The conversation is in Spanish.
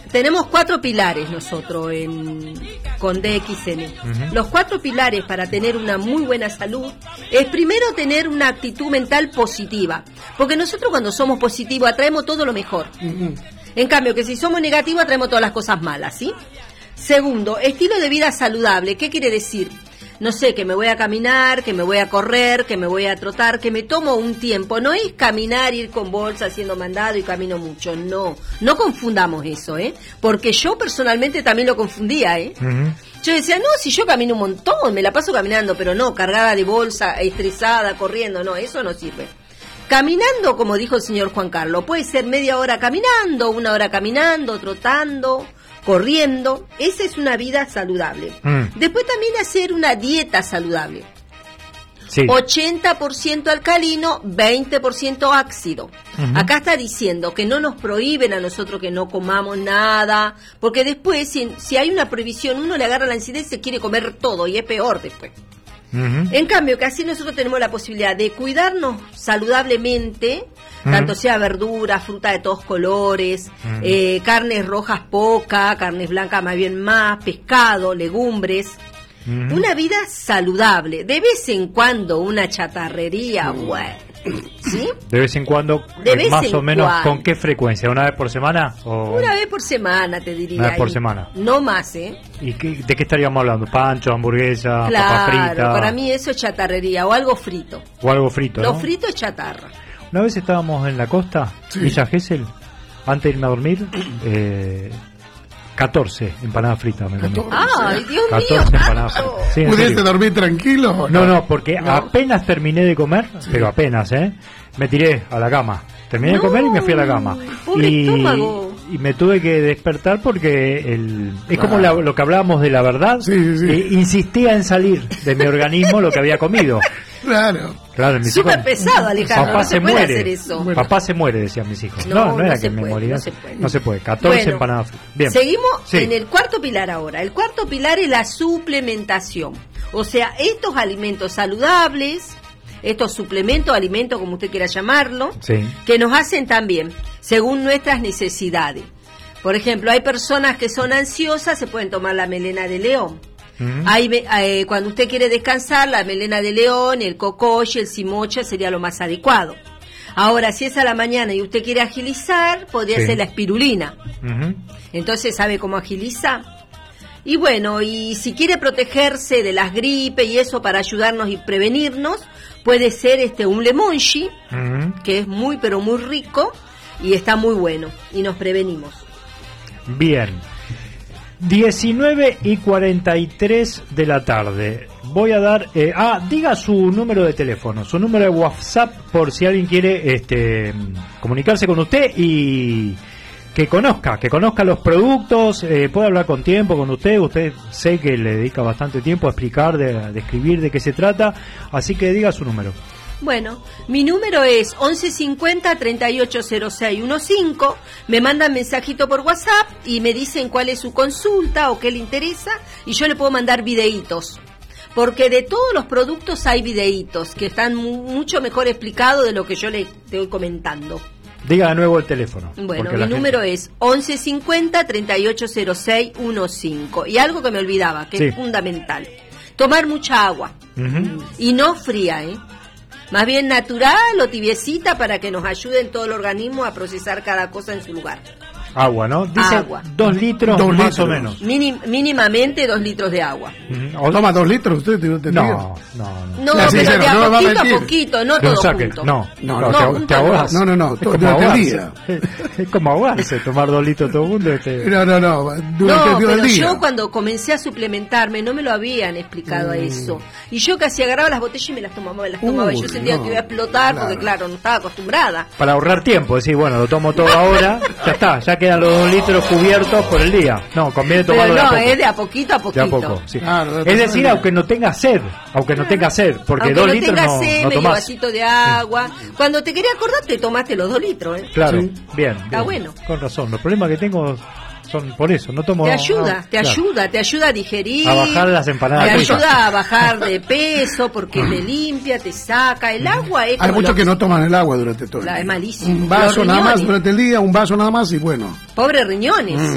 Tenemos 4 pilares nosotros con DXN. Los 4 pilares para tener una muy buena salud es primero tener una actitud mental positiva, porque nosotros cuando somos positivos atraemos todo lo mejor. En cambio, que si somos negativos atraemos todas las cosas malas, ¿sí? Segundo, estilo de vida saludable. ¿Qué quiere decir? No sé, que me voy a caminar, que me voy a correr, que me voy a trotar, que me tomo un tiempo. No es caminar, ir con bolsa haciendo mandado y camino mucho. No confundamos eso, porque yo personalmente también lo confundía, Yo decía, no, si yo camino un montón, me la paso caminando, pero no, cargada de bolsa, estresada, corriendo, no, eso no sirve. Caminando, como dijo el señor Juan Carlos, puede ser media hora caminando, 1 hora caminando, trotando, corriendo. Esa es una vida saludable. Después también hacer una dieta saludable. Sí. 80% alcalino, 20% ácido. Acá está diciendo que no nos prohíben a nosotros que no comamos nada, porque después, si hay una prohibición, uno le agarra la ansiedad y se quiere comer todo, y es peor después. En cambio, que así nosotros tenemos la posibilidad de cuidarnos saludablemente, tanto sea verdura, fruta de todos colores, carnes rojas poca, carnes blancas más bien más, pescado, legumbres. Una vida saludable, de vez en cuando una chatarrería, bueno, ¿sí? De vez en cuando, más o menos, ¿con qué frecuencia? ¿Una vez por semana? O... Una vez por semana, te diría. Una vez por semana. No más, ¿Y de qué estaríamos hablando? ¿Pancho, hamburguesa, papa frita? Claro, para mí eso es chatarrería, o algo frito. O algo frito, Lo ¿no? frito es chatarra. Una vez estábamos en la costa, Villa Gesell, antes de irme a dormir, 14 empanadas fritas me comí. ¡Ay, Dios 14 mío! empanadas fritas. Sí, ¿Pudiste dormir tranquilo? No, porque apenas terminé de comer, pero apenas, me tiré a la cama. Terminé de comer y me fui a la cama. Y me tuve que despertar porque es como lo que hablábamos de la verdad. Insistía en salir de mi organismo lo que había comido. Claro, mis hijos. Súper pesado, Alejandro. Papá no se puede hacer eso. Papá se muere, decían mis hijos. No era que me moría. No se puede. 14 empanadas. Bien. Seguimos en el cuarto pilar ahora. El cuarto pilar es la suplementación. O sea, estos alimentos saludables, estos suplementos, alimentos, como usted quiera llamarlo, que nos hacen también según nuestras necesidades. Por ejemplo, hay personas que son ansiosas, se pueden tomar la melena de león. Cuando usted quiere descansar, la melena de león, el cocoche, el simocha sería lo más adecuado. Ahora, si es a la mañana y usted quiere agilizar, podría ser la espirulina. Entonces, ¿sabe cómo agiliza? Y bueno, y si quiere protegerse de las gripes y eso para ayudarnos y prevenirnos, puede ser un lemonchi, que es muy pero muy rico y está muy bueno y nos prevenimos. Bien. 19:43 de la tarde. Voy a dar... diga su número de teléfono, su número de WhatsApp, por si alguien quiere comunicarse con usted y que conozca los productos, puede hablar con tiempo con usted. Usted sé que le dedica bastante tiempo a explicar, a describir de qué se trata, así que diga su número. Bueno, mi número es 1150-380615. Me mandan mensajito por WhatsApp y me dicen cuál es su consulta o qué le interesa y yo le puedo mandar videitos. Porque de todos los productos hay videitos que están mucho mejor explicados de lo que yo le estoy comentando. Diga de nuevo el teléfono. Bueno, mi número es 1150-380615. Y algo que me olvidaba, que es fundamental. Tomar mucha agua. Y no fría, Más bien natural o tibiecita para que nos ayude en todo el organismo a procesar cada cosa en su lugar. Agua, ¿no? Dice agua. 2 litros más o menos. Mínimamente 2 litros de agua. ¿O toma 2 litros usted? No, pero de a poquito, no todo junto. Te ahogas. No, durante el día. Es como ahogarse, tomar 2 litros todo el mundo. No, durante el día. Yo cuando comencé a suplementarme no me lo habían explicado a eso. Y yo casi agarraba las botellas y me las tomaba. Y yo sentía que iba a explotar porque, claro, no estaba acostumbrada. Para ahorrar tiempo, decir, bueno, lo tomo todo ahora, ya está, ya quedan los 2 litros cubiertos por el día. No, conviene tomarlo de a poco. Es de a poquito a poquito. De a poco, sí. Es decir, aunque no tenga sed, porque 2 litros no medio tomás. vasito de agua. Cuando te quería acordar, te tomaste los 2 litros, Claro, bien. Está bueno. Con razón, los problemas que tengo son por eso, no tomo... Te ayuda a digerir. A bajar las empanadas. Te ayuda a bajar de peso porque te limpia, te saca. El agua es... Hay muchos que no toman el agua durante todo el día. Es malísimo. Un vaso nada más durante el día, un vaso nada más y bueno. Pobres riñones.